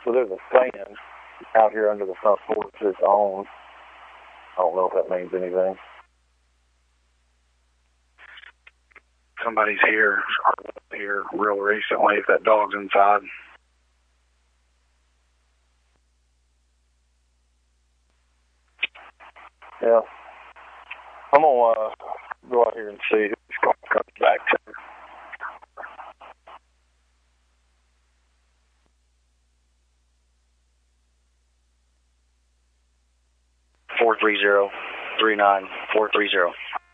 So there's a stand out here under the front porch that's on. I don't know if that means anything. Somebody's here real recently if that dog's inside. Yeah. I'm going to go out here and see who's going to come back to. 430-39430.